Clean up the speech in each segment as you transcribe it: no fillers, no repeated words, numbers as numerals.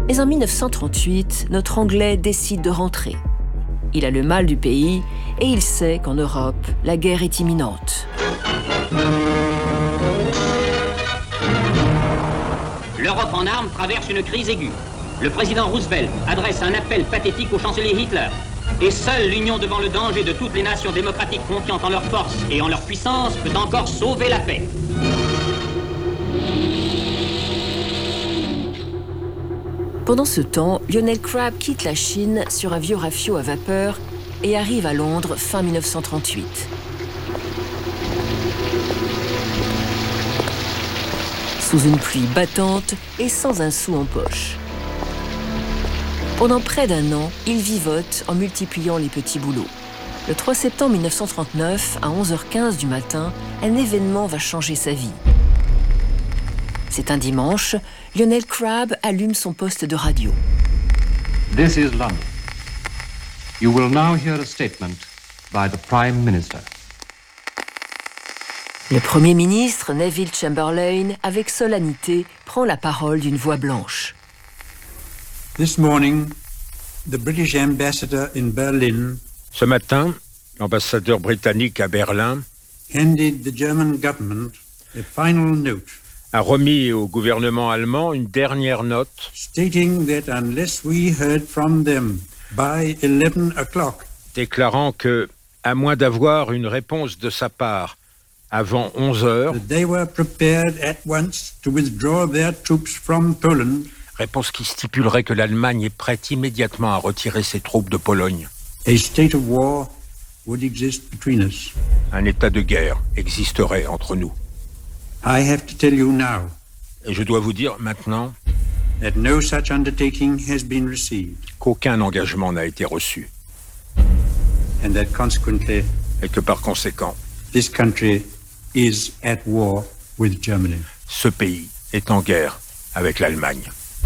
Mais en 1938, notre Anglais décide de rentrer. Il a le mal du pays et il sait qu'en Europe, la guerre est imminente. L'Europe en armes traverse une crise aiguë. Le président Roosevelt adresse un appel pathétique au chancelier Hitler. Et seule l'union devant le danger de toutes les nations démocratiques confiantes en leur force et en leur puissance peut encore sauver la paix. Pendant ce temps, Lionel Crabb quitte la Chine sur un vieux rafio à vapeur et arrive à Londres fin 1938. Sous une pluie battante et sans un sou en poche. Pendant près d'un an, il vivote en multipliant les petits boulots. Le 3 septembre 1939, à 11h15 du matin, un événement va changer sa vie. C'est un dimanche, Lionel Crabb allume son poste de radio. This is London. You will now hear a statement by the Prime Minister. Le Premier ministre, Neville Chamberlain, avec solennité, prend la parole d'une voix blanche. This morning, the British ambassador in Berlin Ce matin, l'ambassadeur britannique à Berlin handed the German government a final note a remis au gouvernement allemand une dernière note stating that unless we heard from them by 11 o'clock, déclarant que, à moins d'avoir une réponse de sa part avant 11 heures, that they were prepared at once to withdraw their troops from Poland, réponse qui stipulerait que l'Allemagne est prête immédiatement à retirer ses troupes de Pologne. a state of war would exist between us. Un état de guerre existerait entre nous. I have to tell you now Et je dois vous dire maintenant that no such undertaking has been received, qu'aucun engagement n'a été reçu and that consequently et que par conséquent, this country is at war with Germany. ce pays est en guerre avec l'Allemagne.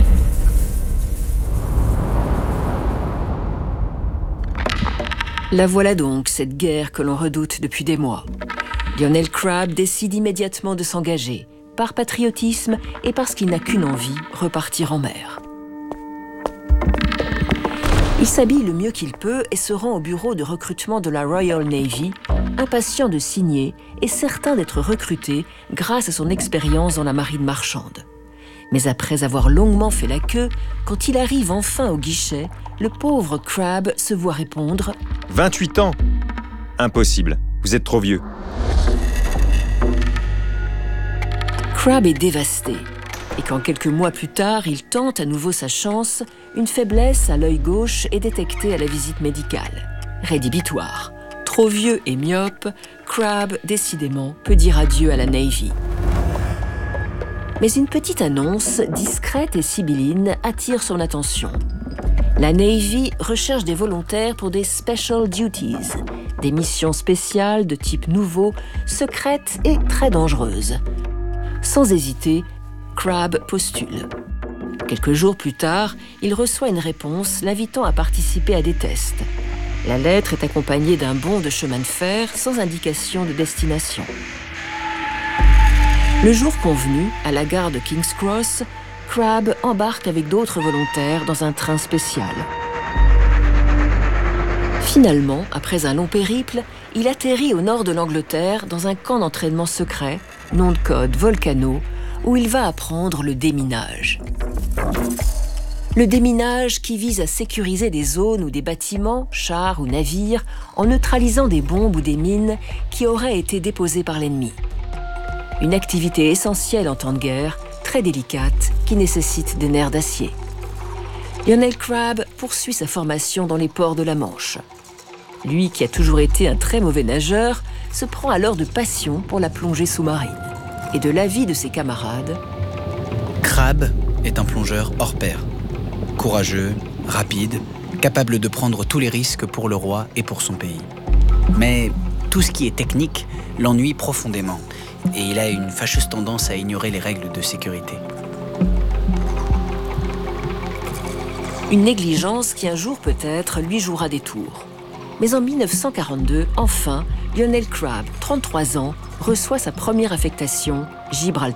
La voilà donc, cette guerre que l'on redoute depuis des mois. Lionel Crabb décide immédiatement de s'engager, par patriotisme et parce qu'il n'a qu'une envie, repartir en mer. Il s'habille le mieux qu'il peut et se rend au bureau de recrutement de la Royal Navy, impatient de signer et certain d'être recruté grâce à son expérience dans la marine marchande. Mais après avoir longuement fait la queue, quand il arrive enfin au guichet, le pauvre Crabb se voit répondre « 28 ans. Impossible, vous êtes trop vieux. » Crabb est dévasté. Et quand quelques mois plus tard, il tente à nouveau sa chance, une faiblesse à l'œil gauche est détectée à la visite médicale. Rédhibitoire. Trop vieux et myope, Crabb, décidément, peut dire adieu à la Navy. Mais une petite annonce, discrète et sibylline, attire son attention. La Navy recherche des volontaires pour des special duties, des missions spéciales de type nouveau, secrètes et très dangereuses. Sans hésiter, Crabb postule. Quelques jours plus tard, il reçoit une réponse l'invitant à participer à des tests. La lettre est accompagnée d'un bon de chemin de fer sans indication de destination. Le jour convenu, à la gare de King's Cross, Crabb embarque avec d'autres volontaires dans un train spécial. Finalement, après un long périple, il atterrit au nord de l'Angleterre dans un camp d'entraînement secret, nom de code Volcano, où il va apprendre le déminage. Le déminage qui vise à sécuriser des zones ou des bâtiments, chars ou navires, en neutralisant des bombes ou des mines qui auraient été déposées par l'ennemi. Une activité essentielle en temps de guerre, très délicate, qui nécessite des nerfs d'acier. Lionel Crabb poursuit sa formation dans les ports de la Manche. Lui, qui a toujours été un très mauvais nageur, se prend alors de passion pour la plongée sous-marine. Et de l'avis de ses camarades, Crabb est un plongeur hors pair. Courageux, rapide, capable de prendre tous les risques pour le roi et pour son pays. Mais tout ce qui est technique l'ennuie profondément. Et il a une fâcheuse tendance à ignorer les règles de sécurité. une négligence qui un jour peut-être lui jouera des tours. Mais en 1942, enfin, Lionel Crabb, 33 ans, reçoit sa première affectation, Gibraltar.